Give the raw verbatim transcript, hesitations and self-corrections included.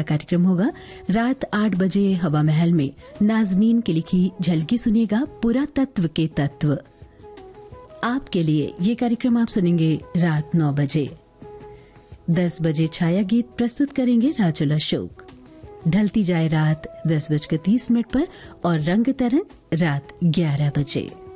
कार्यक्रम होगा रात आठ बजे हवा महल में। नाजनीन की लिखी झलकी सुनिएगा पुरातत्व के तत्व। आपके लिए ये कार्यक्रम आप सुनेंगे रात नौ बजे। दस बजे छाया गीत प्रस्तुत करेंगे राजुल अशोक। ढलती जाए रात दस बजकर तीस मिनट पर और रंग तरंग रात ग्यारह बजे।